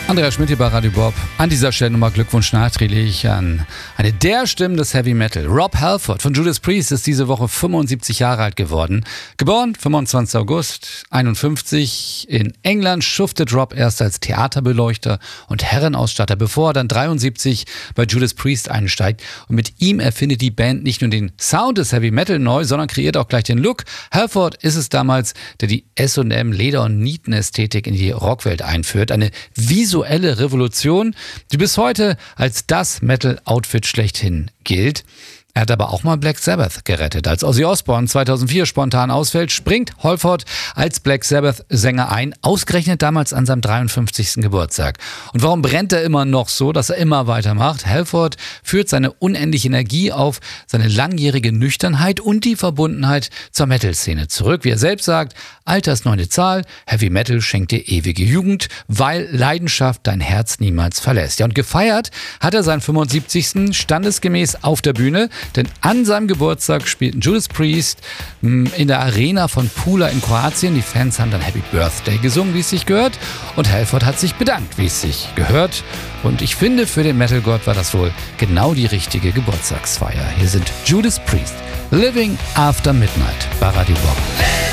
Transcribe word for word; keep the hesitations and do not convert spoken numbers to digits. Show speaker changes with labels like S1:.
S1: Andreas Schmidt hier bei Radio Bob. An dieser Stelle nochmal Glückwunsch nachträglich an eine der Stimmen des Heavy Metal. Rob Halford von Judas Priest ist diese Woche fünfundsiebzig Jahre alt geworden. Geboren fünfundzwanzigster August einundfünfzig in England, schuftet Rob erst als Theaterbeleuchter und Herrenausstatter, bevor er dann dreiundsiebzig bei Judas Priest einsteigt. Und mit ihm erfindet die Band nicht nur den Sound des Heavy Metal neu, sondern kreiert auch gleich den Look. Halford ist es damals, der die S und M Leder- und Nietenästhetik in die Rockwelt einführt. Eine visuelle Revolution, die bis heute als das Metal-Outfit schlechthin gilt. Er hat aber auch mal Black Sabbath gerettet. Als Ozzy Osbourne zweitausendvier spontan ausfällt, springt Halford als Black Sabbath-Sänger ein, ausgerechnet damals an seinem dreiundfünfzigsten Geburtstag. Und warum brennt er immer noch so, dass er immer weitermacht? Halford führt seine unendliche Energie auf seine langjährige Nüchternheit und die Verbundenheit zur Metal-Szene zurück. Wie er selbst sagt, Alter ist nur eine Zahl, Heavy Metal schenkt dir ewige Jugend, weil Leidenschaft dein Herz niemals verlässt. Ja, und gefeiert hat er seinen fünfundsiebzigsten standesgemäß auf der Bühne, denn an seinem Geburtstag spielten Judas Priest in der Arena von Pula in Kroatien. Die Fans haben dann Happy Birthday gesungen, wie es sich gehört. Und Halford hat sich bedankt, wie es sich gehört. Und ich finde, für den Metal-Gott war das wohl genau die richtige Geburtstagsfeier. Hier sind Judas Priest, Living After Midnight bei Radio Bob.